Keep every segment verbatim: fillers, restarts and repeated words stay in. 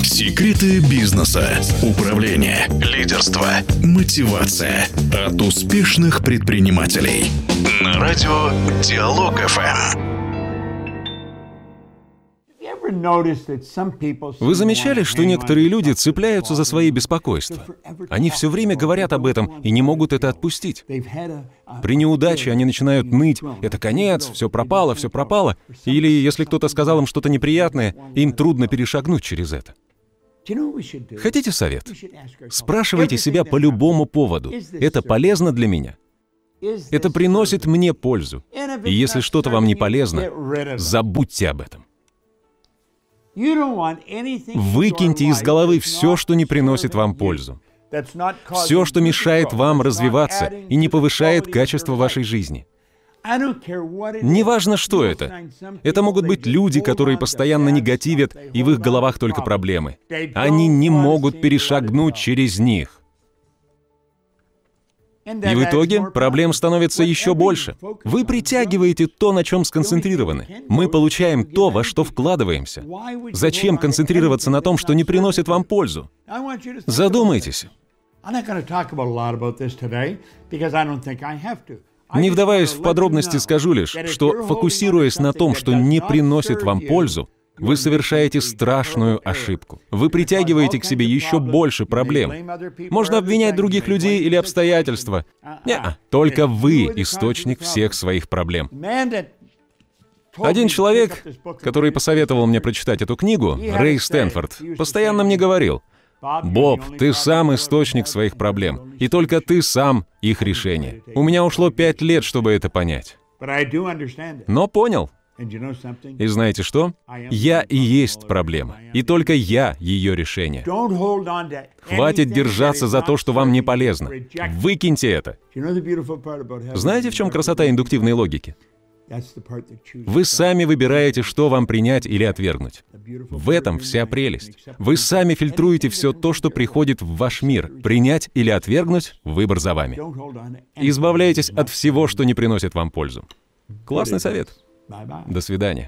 Секреты бизнеса, управления, лидерства, мотивация от успешных предпринимателей. На радио Диалог эф эм. Вы замечали, что некоторые люди цепляются за свои беспокойства? Они все время говорят об этом и не могут это отпустить. При неудаче они начинают ныть: это конец, все пропало, все пропало. Или если кто-то сказал им что-то неприятное, им трудно перешагнуть через это. Хотите совет? Спрашивайте себя по любому поводу: это полезно для меня? Это приносит мне пользу? И если что-то вам не полезно, забудьте об этом. Выкиньте из головы все, что не приносит вам пользу. Все, что мешает вам развиваться и не повышает качество вашей жизни. Неважно, что это. Это могут быть люди, которые постоянно негативят, и в их головах только проблемы. Они не могут перешагнуть через них. И в итоге проблем становится еще больше. Вы притягиваете то, на чем сконцентрированы. Мы получаем то, во что вкладываемся. Зачем концентрироваться на том, что не приносит вам пользу? Задумайтесь. Не вдаваясь в подробности, скажу лишь, что, фокусируясь на том, что не приносит вам пользу, вы совершаете страшную ошибку. Вы притягиваете к себе еще больше проблем. Можно обвинять других людей или обстоятельства. Нет, только вы источник всех своих проблем. Один человек, который посоветовал мне прочитать эту книгу, Рэй Стэнфорд, постоянно мне говорил: «Боб, ты сам источник своих проблем, и только ты сам их решение». У меня ушло пять лет, чтобы это понять. Но понял. И знаете что? Я и есть проблема, и только я ее решение. Хватит держаться за то, что вам не полезно. Выкиньте это. Знаете, в чем красота индуктивной логики? Вы сами выбираете, что вам принять или отвергнуть. В этом вся прелесть. Вы сами фильтруете все то, что приходит в ваш мир. Принять или отвергнуть — выбор за вами. Избавляйтесь от всего, что не приносит вам пользу. Классный совет. До свидания.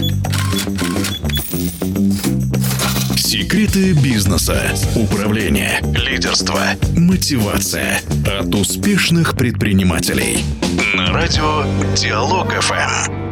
Секреты бизнеса, управления, лидерства, мотивация от успешных предпринимателей. На радио Диалог эф эм.